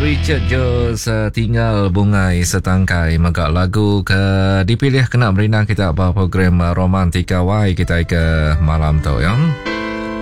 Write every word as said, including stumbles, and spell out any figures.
Richard Jones uh, tinggal bungai setangkai megak lagu ke dipilih kena berinang kita apa program uh, romantika wai kita ke malam tu ya.